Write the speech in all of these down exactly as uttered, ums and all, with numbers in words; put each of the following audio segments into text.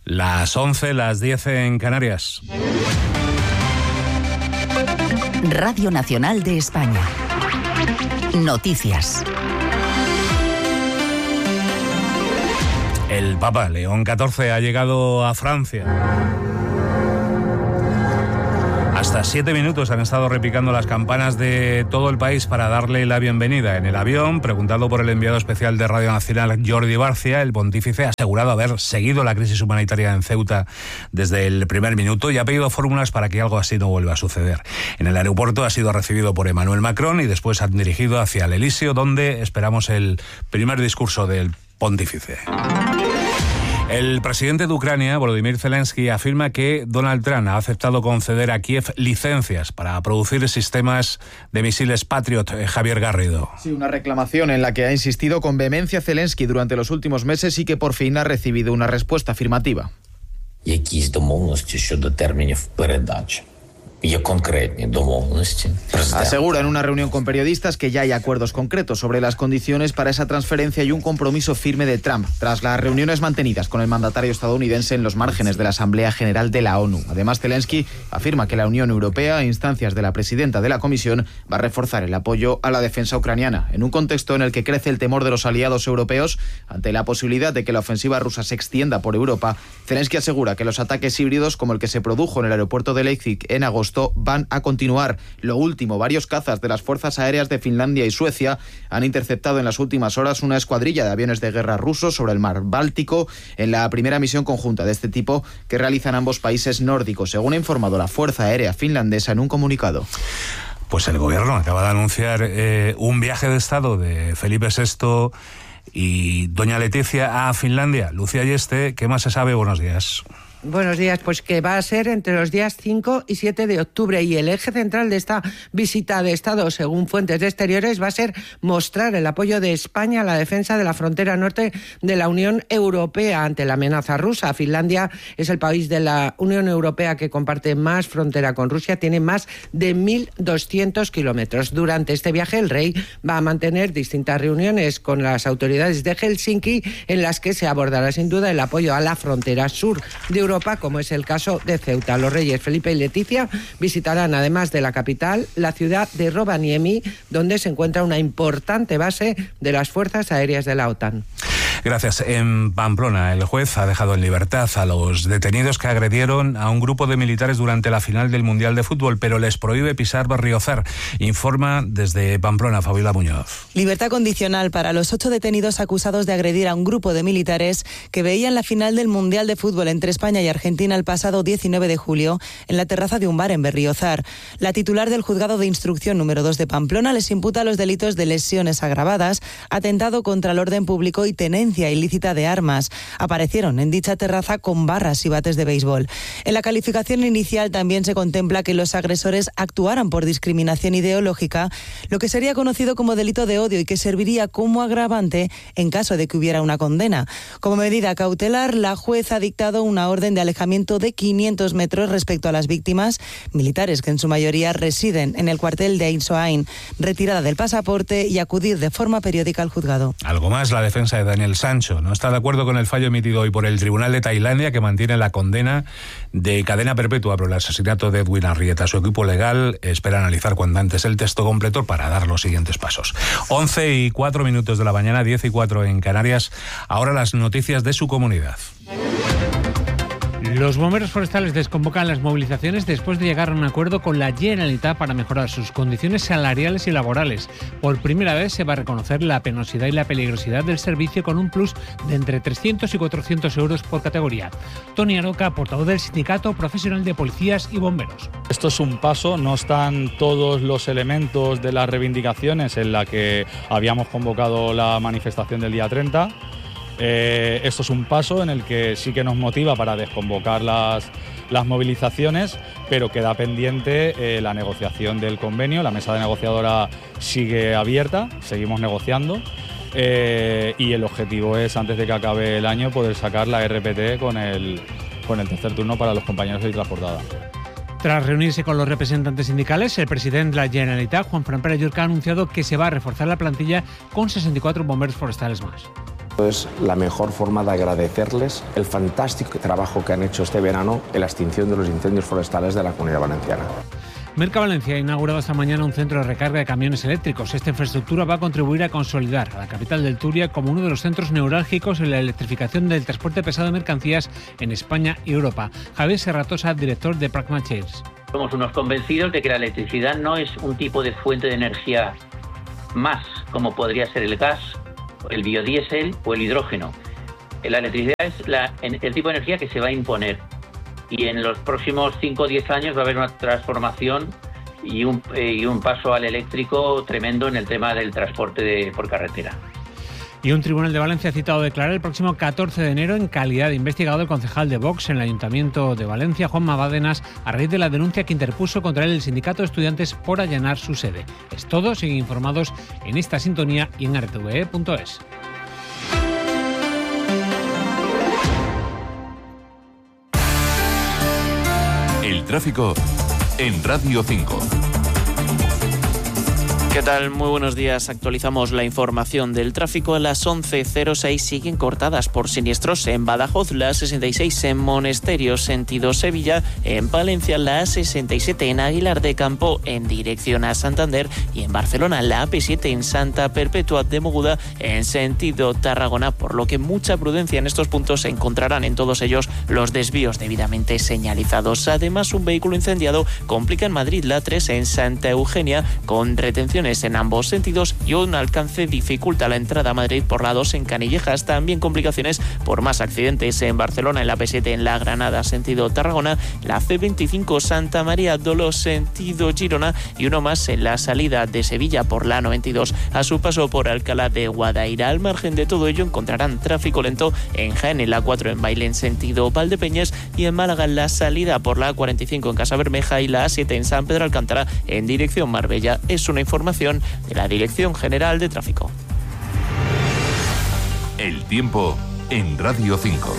Las once, las diez en Canarias. Radio Nacional de España. Noticias. El Papa León catorce ha llegado a Francia. Hasta siete minutos han estado repicando las campanas de todo el país para darle la bienvenida. En el avión, preguntado por el enviado especial de Radio Nacional, Jordi Barcia, el pontífice ha asegurado haber seguido la crisis humanitaria en Ceuta desde el primer minuto y ha pedido fórmulas para que algo así no vuelva a suceder. En el aeropuerto ha sido recibido por Emmanuel Macron y después han dirigido hacia el Elíseo, donde esperamos el primer discurso del pontífice. El presidente de Ucrania, Volodymyr Zelensky, afirma que Donald Trump ha aceptado conceder a Kiev licencias para producir sistemas de misiles Patriot. Javier Garrido. Sí, una reclamación en la que ha insistido con vehemencia Zelensky durante los últimos meses y que por fin ha recibido una respuesta afirmativa. Asegura en una reunión con periodistas que ya hay acuerdos concretos sobre las condiciones para esa transferencia y un compromiso firme de Trump, tras las reuniones mantenidas con el mandatario estadounidense en los márgenes de la Asamblea General de la ONU. Además, Zelensky afirma que la Unión Europea, a instancias de la presidenta de la Comisión, va a reforzar el apoyo a la defensa ucraniana, en un contexto en el que crece el temor de los aliados europeos ante la posibilidad de que la ofensiva rusa se extienda por Europa. Zelensky asegura que los ataques híbridos, como el que se produjo en el aeropuerto de Leipzig en agosto, van a continuar. Lo último, varios cazas de las fuerzas aéreas de Finlandia y Suecia han interceptado en las últimas horas una escuadrilla de aviones de guerra rusos sobre el mar Báltico en la primera misión conjunta de este tipo que realizan ambos países nórdicos, según ha informado la Fuerza Aérea Finlandesa en un comunicado. Pues el gobierno acaba de anunciar eh, un viaje de Estado de Felipe sexto y doña Leticia a Finlandia. Lucía Yeste, ¿qué más se sabe? Buenos días. Buenos días, pues que va a ser entre los días cinco y siete de octubre y el eje central de esta visita de Estado, según fuentes de exteriores, va a ser mostrar el apoyo de España a la defensa de la frontera norte de la Unión Europea ante la amenaza rusa. Finlandia es el país de la Unión Europea que comparte más frontera con Rusia, tiene más de mil doscientos kilómetros. Durante este viaje el rey va a mantener distintas reuniones con las autoridades de Helsinki en las que se abordará sin duda el apoyo a la frontera sur de Europa. Europa, como es el caso de Ceuta. Los reyes Felipe y Leticia visitarán, además de la capital, la ciudad de Rovaniemi, donde se encuentra una importante base de las fuerzas aéreas de la OTAN. Gracias. En Pamplona, el juez ha dejado en libertad a los detenidos que agredieron a un grupo de militares durante la final del Mundial de Fútbol, pero les prohíbe pisar Berriozar. Informa desde Pamplona Fabiola Muñoz. Libertad condicional para los ocho detenidos acusados de agredir a un grupo de militares que veían la final del Mundial de Fútbol entre España y Argentina el pasado diecinueve de julio en la terraza de un bar en Berriozar. La titular del Juzgado de Instrucción número dos de Pamplona les imputa los delitos de lesiones agravadas, atentado contra el orden público y tenencia ilícita de armas. Aparecieron en dicha terraza con barras y bates de béisbol. En la calificación inicial también se contempla que los agresores actuaran por discriminación ideológica, lo que sería conocido como delito de odio y que serviría como agravante en caso de que hubiera una condena. Como medida cautelar, la jueza ha dictado una orden de alejamiento de quinientos metros respecto a las víctimas, militares que en su mayoría residen en el cuartel de Ain Soain, retirada del pasaporte y acudir de forma periódica al juzgado. Algo más, la defensa de Daniel Sancho no está de acuerdo con el fallo emitido hoy por el Tribunal de Tailandia, que mantiene la condena de cadena perpetua por el asesinato de Edwin Arrieta. Su equipo legal espera analizar cuanto antes el texto completo para dar los siguientes pasos. once y cuatro minutos de la mañana, diez y cuatro en Canarias. Ahora las noticias de su comunidad. Los bomberos forestales desconvocan las movilizaciones después de llegar a un acuerdo con la Generalitat para mejorar sus condiciones salariales y laborales. Por primera vez se va a reconocer la penosidad y la peligrosidad del servicio con un plus de entre trescientos y cuatrocientos euros por categoría. Tony Aroca, portavoz del Sindicato Profesional de Policías y Bomberos. Esto es un paso, no están todos los elementos de las reivindicaciones en la que habíamos convocado la manifestación del día treinta. Eh, esto es un paso en el que sí que nos motiva para desconvocar las, las movilizaciones, pero queda pendiente eh, la negociación del convenio. La mesa de negociadora sigue abierta, seguimos negociando eh, y el objetivo es, antes de que acabe el año, poder sacar la R P T con el, con el tercer turno para los compañeros de transportada. Tras reunirse con los representantes sindicales, el presidente de la Generalitat, Juan Fran Pere Llorca, ha anunciado que se va a reforzar la plantilla con sesenta y cuatro bomberos forestales más. Es la mejor forma de agradecerles el fantástico trabajo que han hecho este verano en la extinción de los incendios forestales de la Comunidad Valenciana. Merca Valencia ha inaugurado esta mañana un centro de recarga de camiones eléctricos. Esta infraestructura va a contribuir a consolidar a la capital del Turia como uno de los centros neurálgicos en la electrificación del transporte pesado de mercancías en España y Europa. Javier Serratosa, director de Pragma Chairs. Somos unos convencidos de que la electricidad no es un tipo de fuente de energía más, como podría ser el gas, el biodiesel o el hidrógeno. La electricidad es la, el tipo de energía que se va a imponer. Y en los próximos cinco o diez años va a haber una transformación y un, eh, y un paso al eléctrico tremendo en el tema del transporte de, por carretera. Y un tribunal de Valencia ha citado a declarar el próximo catorce de enero en calidad de investigado del concejal de Vox en el Ayuntamiento de Valencia, Juanma Bárdenas, a raíz de la denuncia que interpuso contra él el sindicato de estudiantes por allanar su sede. Es todo, siguen informados en esta sintonía y en r t v e punto es. El tráfico en Radio cinco. ¿Qué tal? Muy buenos días. Actualizamos la información del tráfico. A las once cero seis siguen cortadas por siniestros en Badajoz, la A sesenta y seis en Monesterio, sentido Sevilla, en Palencia la A sesenta y siete en Aguilar de Campo, en dirección a Santander, y en Barcelona la A P siete en Santa Perpetua de Mogoda, en sentido Tarragona, por lo que mucha prudencia en estos puntos. Se encontrarán en todos ellos los desvíos debidamente señalizados. Además, un vehículo incendiado complica en Madrid la A tres en Santa Eugenia, con retención en ambos sentidos, y un alcance dificulta la entrada a Madrid por la dos en Canillejas. También complicaciones por más accidentes en Barcelona, en la A P siete en La Granada, sentido Tarragona, la C veinticinco Santa María Dolor, sentido Girona, y uno más en la salida de Sevilla por la noventa y dos a su paso por Alcalá de Guadaira. Al margen de todo ello, encontrarán tráfico lento en Jaén, en la cuatro en Bailén, sentido Valdepeñas, y en Málaga en la salida por la A cuarenta y cinco en Casabermeja y la A siete en San Pedro Alcántara en dirección Marbella. Es una información de la Dirección General de Tráfico. El tiempo en Radio cinco.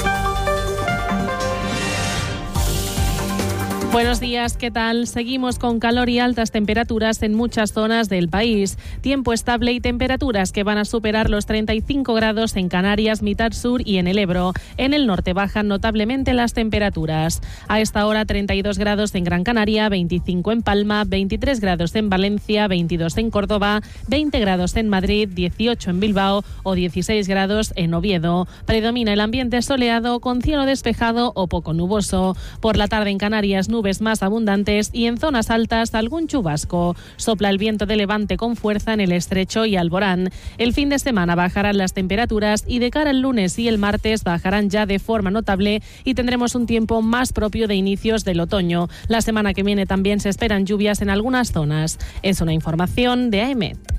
Buenos días, ¿qué tal? Seguimos con calor y altas temperaturas en muchas zonas del país. Tiempo estable y temperaturas que van a superar los treinta y cinco grados en Canarias, mitad sur y en el Ebro. En el norte bajan notablemente las temperaturas. A esta hora treinta y dos grados en Gran Canaria, veinticinco en Palma, veintitrés grados en Valencia, veintidós en Córdoba, veinte grados en Madrid, dieciocho en Bilbao o dieciséis grados en Oviedo. Predomina el ambiente soleado con cielo despejado o poco nuboso. Por la tarde en Canarias, nubes más abundantes y en zonas altas algún chubasco. Sopla el viento de levante con fuerza en el Estrecho y Alborán. El fin de semana bajarán las temperaturas y de cara al lunes y el martes bajarán ya de forma notable y tendremos un tiempo más propio de inicios del otoño. La semana que viene también se esperan lluvias en algunas zonas. Es una información de A E M E T.